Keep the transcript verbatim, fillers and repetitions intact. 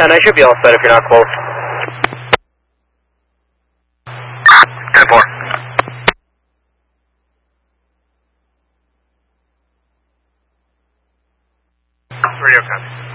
ten, I should be all set if you're not close. ten four. Radio copy.